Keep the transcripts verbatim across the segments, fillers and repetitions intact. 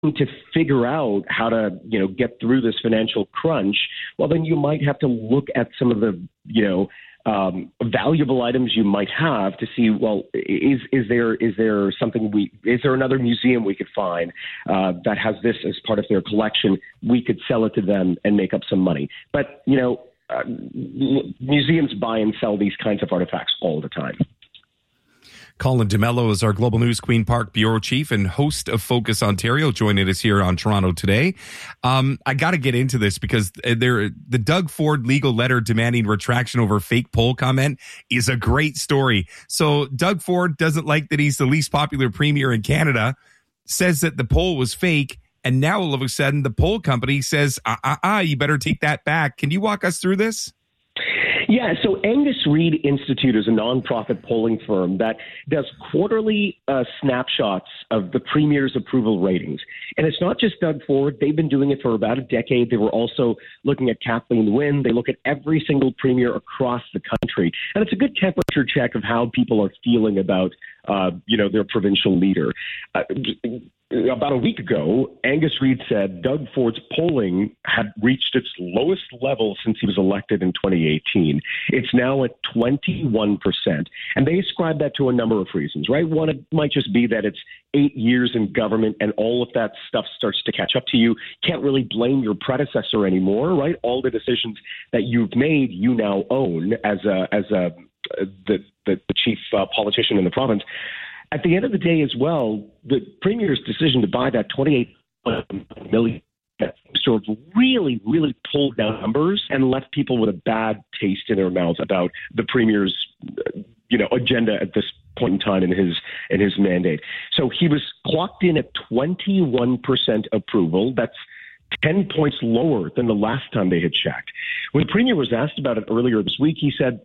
to figure out how to, you know, get through this financial crunch, well, then you might have to look at some of the, you know, um, valuable items you might have to see, well, is is there is there something we is there another museum we could find uh, that has this as part of their collection? We could sell it to them and make up some money. But, you know, uh, museums buy and sell these kinds of artifacts all the time. Colin D'Mello is our Global News Queen Park Bureau Chief and host of Focus Ontario, joining us here on Toronto Today. Um, I got to get into this because there, the Doug Ford legal letter demanding retraction over fake poll comment is a great story. So Doug Ford doesn't like that he's the least popular premier in Canada, says that the poll was fake, and now all of a sudden the poll company says, ah, ah, ah, you better take that back. Can you walk us through this? Yeah, so Angus Reid Institute is a nonprofit polling firm that does quarterly uh, snapshots of the Premier's approval ratings. And it's not just Doug Ford. They've been doing it for about a decade. They were also looking at Kathleen Wynne. They look at every single Premier across the country. And it's a good temperature check of how people are feeling about, uh, you know, their provincial leader. Uh, About a week ago, Angus Reid said Doug Ford's polling had reached its lowest level since he was elected in twenty eighteen. It's now at twenty-one percent. And they ascribe that to a number of reasons, right? One, it might just be that it's eight years in government and all of that stuff starts to catch up to you. Can't really blame your predecessor anymore, right? All the decisions that you've made, you now own as a, as a, the, the, the chief uh, politician in the province. At the end of the day as well, the Premier's decision to buy that twenty-eight million sort of really, really pulled down numbers and left people with a bad taste in their mouths about the Premier's, you know, agenda at this point in time in his in his mandate. So he was clocked in at twenty-one percent approval. That's ten points lower than the last time they had checked. When the Premier was asked about it earlier this week, he said,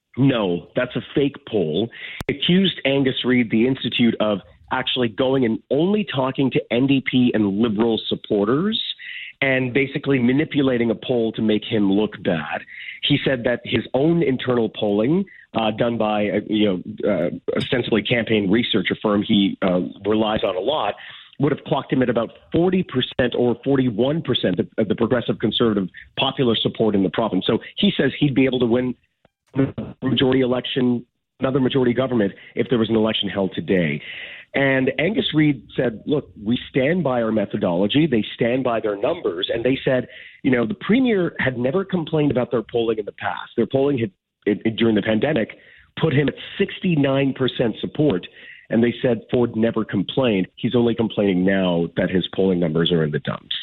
no, that's a fake poll. He accused Angus Reid, the Institute, of actually going and only talking to N D P and Liberal supporters and basically manipulating a poll to make him look bad. He said that his own internal polling, uh, done by a, you know, uh, ostensibly campaign researcher firm he uh, relies on a lot, would have clocked him at about forty percent or forty-one percent of, of the Progressive Conservative popular support in the province. So he says he'd be able to win majority election, another majority government, if there was an election held today. And Angus Reid said, look, we stand by our methodology. They stand by their numbers. And they said, you know, the Premier had never complained about their polling in the past. Their polling had, it, it, during the pandemic, put him at sixty-nine percent support. And they said Ford never complained. He's only complaining now that his polling numbers are in the dumps.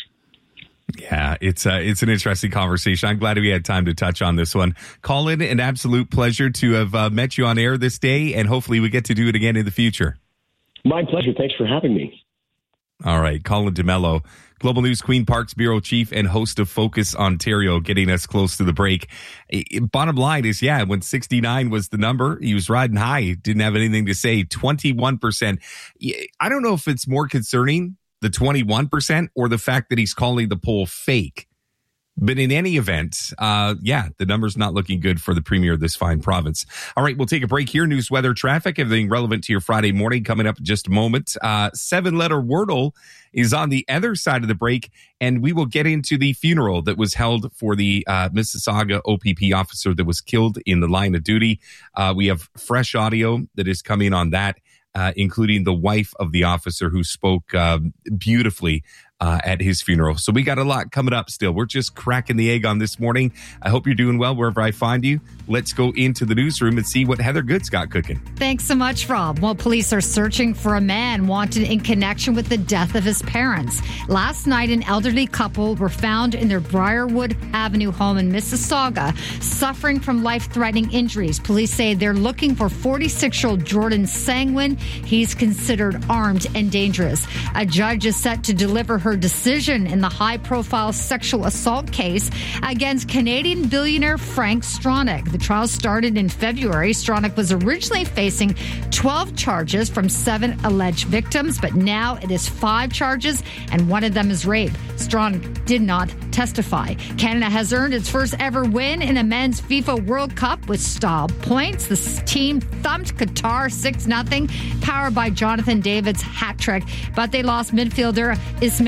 Yeah, it's uh, it's an interesting conversation. I'm glad we had time to touch on this one. Colin, an absolute pleasure to have uh, met you on air this day, and hopefully we get to do it again in the future. My pleasure. Thanks for having me. All right, Colin D'Mello, Global News Queen Parks Bureau Chief and host of Focus Ontario, getting us close to the break. Bottom line is, yeah, when sixty-nine was the number, he was riding high, didn't have anything to say. twenty-one percent. I don't know if it's more concerning, the twenty-one percent, or the fact that he's calling the poll fake. But in any event, uh, yeah, the number's not looking good for the Premier of this fine province. All right, we'll take a break here. News, weather, traffic, everything relevant to your Friday morning coming up in just a moment. Uh, seven-letter Wordle is on the other side of the break, and we will get into the funeral that was held for the uh, Mississauga O P P officer that was killed in the line of duty. Uh, we have fresh audio that is coming on that, uh, including the wife of the officer who spoke uh, beautifully Uh, at his funeral. So we got a lot coming up still. We're just cracking the egg on this morning. I hope you're doing well wherever I find you. Let's go into the newsroom and see what Heather Good's got cooking. Thanks so much, Rob. Well, police are searching for a man wanted in connection with the death of his parents. Last night, an elderly couple were found in their Briarwood Avenue home in Mississauga, suffering from life-threatening injuries. Police say they're looking for forty-six-year-old Jordan Sangwin. He's considered armed and dangerous. A judge is set to deliver her her decision in the high-profile sexual assault case against Canadian billionaire Frank Stronach. The trial started in February. Stronach was originally facing twelve charges from seven alleged victims, but now it is five charges, and one of them is rape. Stronach did not testify. Canada has earned its first ever win in a men's FIFA World Cup with style points. The team thumped Qatar six nothing, powered by Jonathan David's hat trick, but they lost midfielder Ismail